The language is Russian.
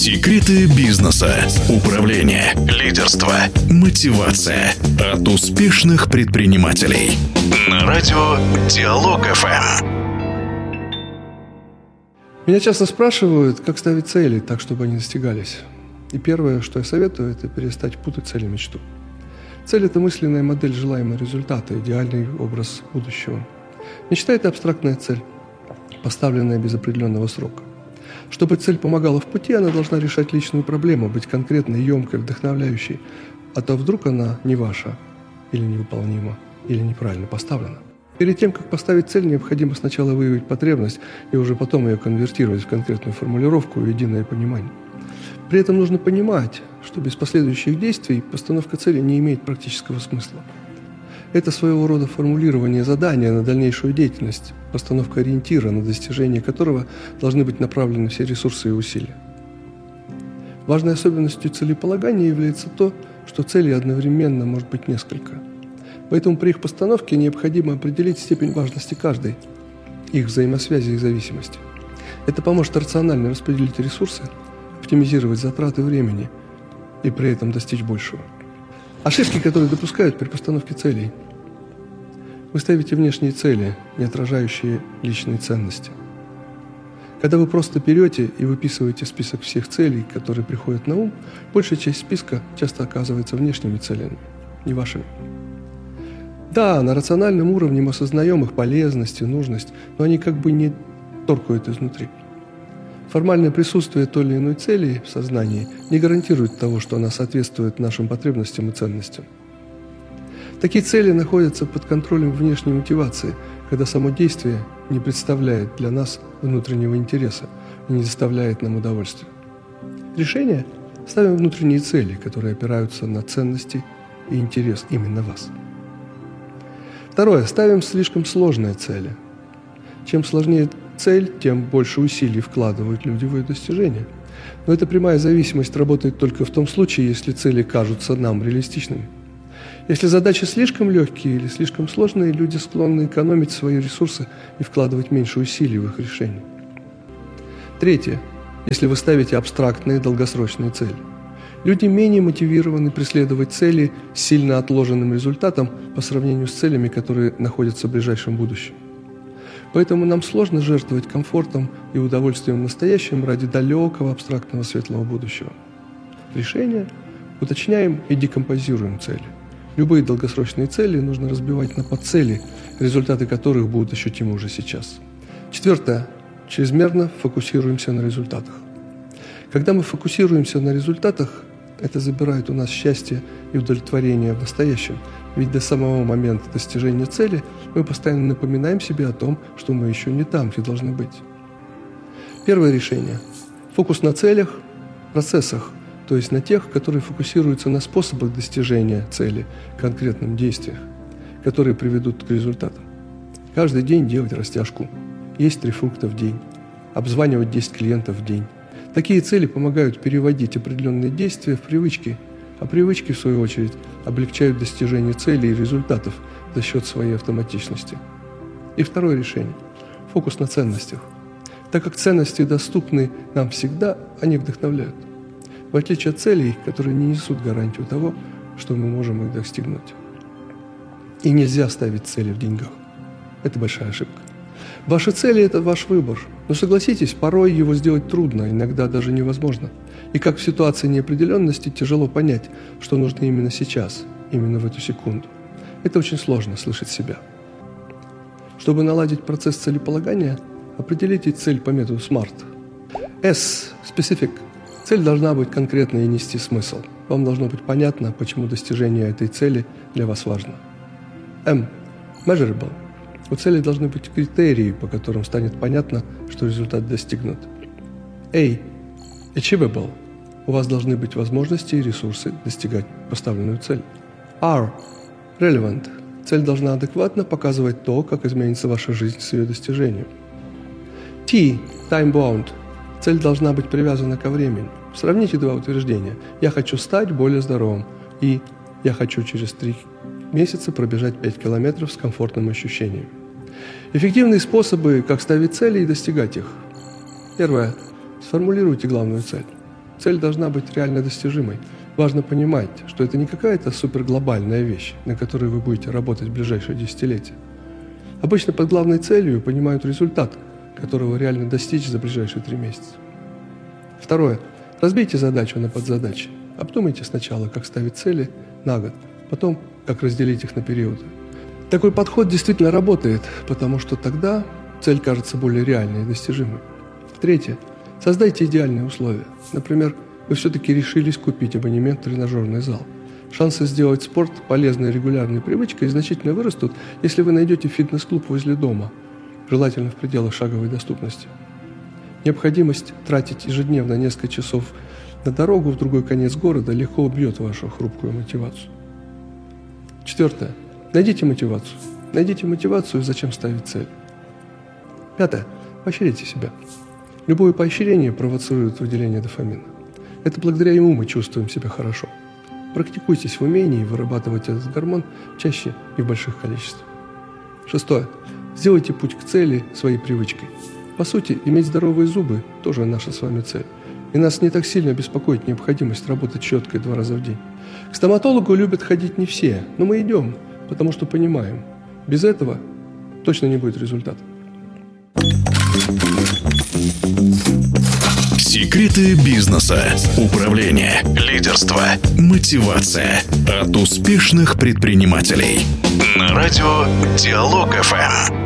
Секреты бизнеса, управления, лидерства, мотивация от успешных предпринимателей. На радио Диалог ФМ. Меня часто спрашивают, как ставить цели так, чтобы они достигались. И первое, что я советую, это перестать путать цель и мечту. Цель – это мысленная модель желаемого результата, идеальный образ будущего. Мечта – это абстрактная цель, поставленная без определенного срока. Чтобы цель помогала в пути, она должна решать личную проблему, быть конкретной, емкой, вдохновляющей. А то вдруг она не ваша, или невыполнима, или неправильно поставлена. Перед тем, как поставить цель, необходимо сначала выявить потребность и уже потом ее конвертировать в конкретную формулировку и единое понимание. При этом нужно понимать, что без последующих действий постановка цели не имеет практического смысла. Это своего рода формулирование задания на дальнейшую деятельность, постановка ориентира, на достижение которого должны быть направлены все ресурсы и усилия. Важной особенностью целеполагания является то, что целей одновременно может быть несколько. Поэтому при их постановке необходимо определить степень важности каждой, их взаимосвязи и зависимости. Это поможет рационально распределить ресурсы, оптимизировать затраты времени и при этом достичь большего. Ошибки, которые допускают при постановке целей. Вы ставите внешние цели, не отражающие личные ценности. Когда вы просто берете и выписываете список всех целей, которые приходят на ум, большая часть списка часто оказывается внешними целями, не вашими. Да, на рациональном уровне мы осознаем их полезность и нужность, но они как бы не торкают изнутри. Формальное присутствие той или иной цели в сознании не гарантирует того, что она соответствует нашим потребностям и ценностям. Такие цели находятся под контролем внешней мотивации, когда само действие не представляет для нас внутреннего интереса и не доставляет нам удовольствия. Решение – ставим внутренние цели, которые опираются на ценности и интерес именно вас. Второе – ставим слишком сложные цели. Чем сложнее цель, тем больше усилий вкладывают люди в ее достижение. Но эта прямая зависимость работает только в том случае, если цели кажутся нам реалистичными. Если задачи слишком легкие или слишком сложные, люди склонны экономить свои ресурсы и вкладывать меньше усилий в их решение. Третье. Если вы ставите абстрактные долгосрочные цели. Люди менее мотивированы преследовать цели с сильно отложенным результатом по сравнению с целями, которые находятся в ближайшем будущем. Поэтому нам сложно жертвовать комфортом и удовольствием в настоящем ради далекого абстрактного светлого будущего. Решение уточняем и декомпозируем цели. Любые долгосрочные цели нужно разбивать на подцели, результаты которых будут ощутимы уже сейчас. Четвертое. Чрезмерно фокусируемся на результатах. Когда мы фокусируемся на результатах, это забирает у нас счастье и удовлетворение в настоящем. Ведь до самого момента достижения цели мы постоянно напоминаем себе о том, что мы еще не там, где должны быть. Первое решение. Фокус на целях, процессах, то есть на тех, которые фокусируются на способах достижения цели, конкретных действиях, которые приведут к результатам. Каждый день делать растяжку, есть 3 фрукта в день, обзванивать 10 клиентов в день. Такие цели помогают переводить определенные действия в привычки, а привычки, в свою очередь, облегчают достижение целей и результатов за счет своей автоматичности. И второе решение – фокус на ценностях. Так как ценности доступны нам всегда, они вдохновляют. В отличие от целей, которые не несут гарантию того, что мы можем их достигнуть. И нельзя ставить цели в деньгах. Это большая ошибка. Ваши цели – это ваш выбор. Но согласитесь, порой его сделать трудно, иногда даже невозможно. И как в ситуации неопределенности тяжело понять, что нужно именно сейчас, именно в эту секунду. Это очень сложно слышать себя. Чтобы наладить процесс целеполагания, определите цель по методу SMART. S – Specific. Цель должна быть конкретной и нести смысл. Вам должно быть понятно, почему достижение этой цели для вас важно. M – Measurable. У цели должны быть критерии, по которым станет понятно, что результат достигнут. A – Achievable. У вас должны быть возможности и ресурсы достигать поставленную цель. R – Relevant. Цель должна адекватно показывать то, как изменится ваша жизнь с ее достижением. T – Time Bound. Цель должна быть привязана ко времени. Сравните 2 утверждения. Я хочу стать более здоровым и я хочу через 3 месяца пробежать 5 километров с комфортным ощущением. Эффективные способы, как ставить цели и достигать их. Первое. Сформулируйте главную цель. Цель должна быть реально достижимой. Важно понимать, что это не какая-то суперглобальная вещь, на которой вы будете работать в ближайшие десятилетия. Обычно под главной целью понимают результат, которого реально достичь за ближайшие 3 месяца. Второе. Разбейте задачу на подзадачи. Обдумайте сначала, как ставить цели на год, потом, как разделить их на периоды. Такой подход действительно работает, потому что тогда цель кажется более реальной и достижимой. Третье. Создайте идеальные условия. Например, вы все-таки решились купить абонемент в тренажерный зал. Шансы сделать спорт полезной и регулярной привычкой значительно вырастут, если вы найдете фитнес-клуб возле дома, желательно в пределах шаговой доступности. Необходимость тратить ежедневно несколько часов на дорогу в другой конец города легко убьет вашу хрупкую мотивацию. Четвертое. Найдите мотивацию. Найдите мотивацию, зачем ставить цель. Пятое. Поощрите себя. Любое поощрение провоцирует выделение дофамина. Это благодаря ему мы чувствуем себя хорошо. Практикуйтесь в умении вырабатывать этот гормон чаще и в больших количествах. Шестое. Сделайте путь к цели своей привычкой. По сути, иметь здоровые зубы – тоже наша с вами цель. И нас не так сильно беспокоит необходимость работать четко 2 раза в день. К стоматологу любят ходить не все, но мы идем, потому что понимаем, без этого точно не будет результата. Секреты бизнеса, управления, лидерства, мотивация от успешных предпринимателей. На радио Диалог ФМ.